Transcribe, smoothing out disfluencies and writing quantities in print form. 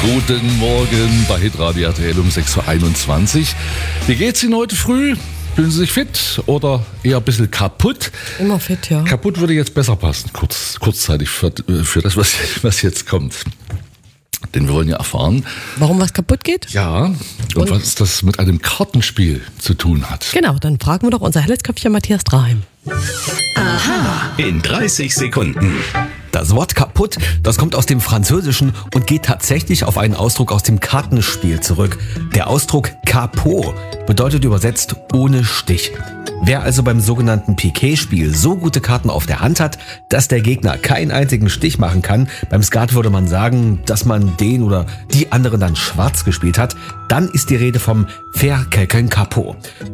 Guten Morgen bei Hitradio RTL um 6.21 Uhr. Wie geht's Ihnen heute früh? Fühlen Sie sich fit oder eher ein bisschen kaputt? Immer fit, ja. Kaputt würde jetzt besser passen, kurzzeitig für das, was jetzt kommt. Denn wir wollen ja erfahren, Warum was kaputt geht? ja, und was das mit einem Kartenspiel zu tun hat. Genau, dann fragen wir doch unser Hellesköpfchen Matthias Draheim. In 30 Sekunden. Das Wort kaputt, das kommt aus dem Französischen und geht tatsächlich auf einen Ausdruck aus dem Kartenspiel zurück. Der Ausdruck Capot bedeutet übersetzt ohne Stich. Wer also beim sogenannten Piquet-Spiel so gute Karten auf der Hand hat, dass der Gegner keinen einzigen Stich machen kann, beim Skat würde man sagen, dass man den oder die anderen dann schwarz gespielt hat, dann ist die Rede vom Verkelken Capot.